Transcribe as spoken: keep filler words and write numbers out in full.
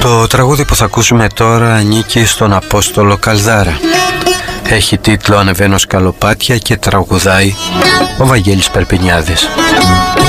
Το τραγούδι που θα ακούσουμε τώρα ανήκει στον Απόστολο Καλδάρα. Έχει τίτλο «Ανεβαίνω σκαλοπάτια» και τραγουδάει ο Βαγγέλης Περπινιάδης.